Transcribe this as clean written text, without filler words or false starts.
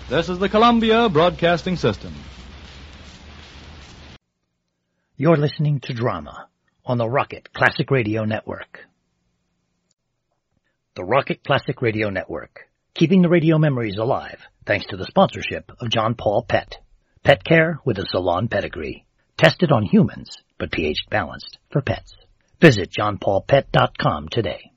This is the Columbia Broadcasting System. You're listening to Drama on the Rocket Classic Radio Network. The Rocket Classic Radio Network, keeping the radio memories alive thanks to the sponsorship of John Paul Pet. Pet care with a salon pedigree. Tested on humans, but pH balanced for pets. Visit johnpaulpet.com today.